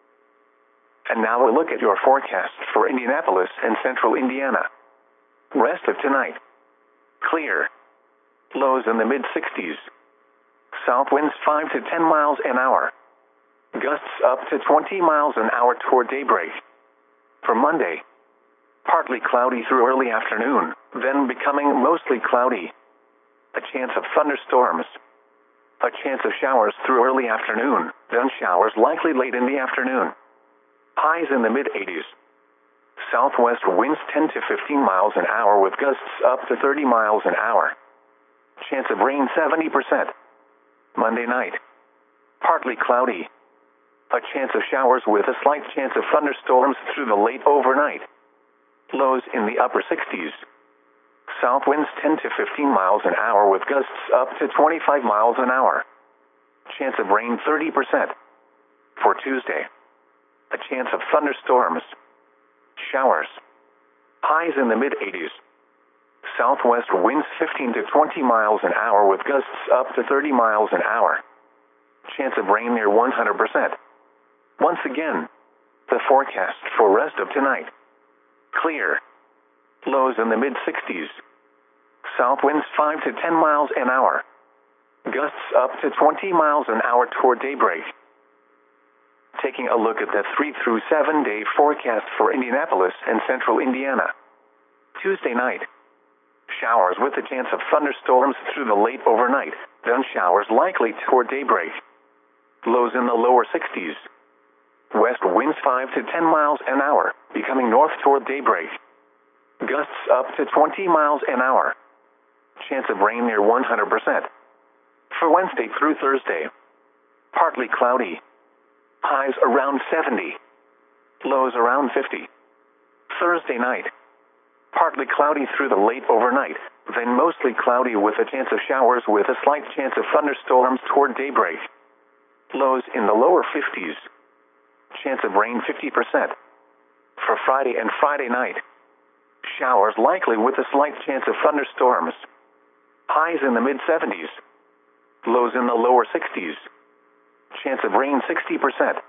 And now a look at your forecast for Indianapolis and central Indiana. Rest of tonight. Clear. Lows in the mid-60s. South winds 5 to 10 miles an hour. Gusts up to 20 miles an hour toward daybreak. For Monday. Partly cloudy through early afternoon, then becoming mostly cloudy. A chance of thunderstorms. A chance of showers through early afternoon, then showers likely late in the afternoon. Highs in the mid-80s. Southwest winds 10 to 15 miles an hour with gusts up to 30 miles an hour. Chance of rain 70%. Monday night. Partly cloudy. A chance of showers with a slight chance of thunderstorms through the late overnight. Lows in the upper 60s. South winds 10 to 15 miles an hour with gusts up to 25 miles an hour. Chance of rain 30%. For Tuesday. A chance of thunderstorms. Showers. Highs in the mid-80s. Southwest winds 15 to 20 miles an hour with gusts up to 30 miles an hour. Chance of rain near 100%. Once again, the forecast for rest of tonight. Clear. Lows in the mid-60s. South winds 5 to 10 miles an hour. Gusts up to 20 miles an hour toward daybreak. Taking a look at the 3 through 7 day forecast for Indianapolis and central Indiana. Tuesday night. Showers with a chance of thunderstorms through the late overnight, then showers likely toward daybreak. Lows in the lower 60s. West winds 5 to 10 miles an hour, becoming north toward daybreak. Gusts up to 20 miles an hour. Chance of rain near 100%. For Wednesday through Thursday. Partly cloudy. Highs around 70. Lows around 50. Thursday night. Partly cloudy through the late overnight, then mostly cloudy with a chance of showers with a slight chance of thunderstorms toward daybreak. Lows in the lower 50s. Chance of rain 50%. For Friday and Friday night. Showers likely with a slight chance of thunderstorms. Highs in the mid-70s. Lows in the lower 60s. Chance of rain 60%.